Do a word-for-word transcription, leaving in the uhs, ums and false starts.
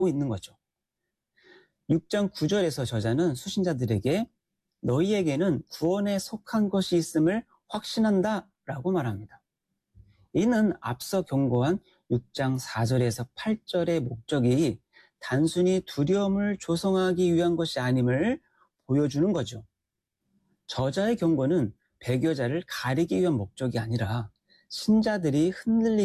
있는 거죠. 육 장 구 절에서 저자는 수신자들에게 너희에게는 구원에 속한 것이 있음을 확신한다 라고 말합니다. 이는 앞서 경고한 육 장 사 절에서 팔 절의 목적이 단순히 두려움을 조성하기 위한 것이 아님을 보여주는 거죠. 저자의 경고는 배교자를 가리기 위한 목적이 아니라 신자들이 흔들리지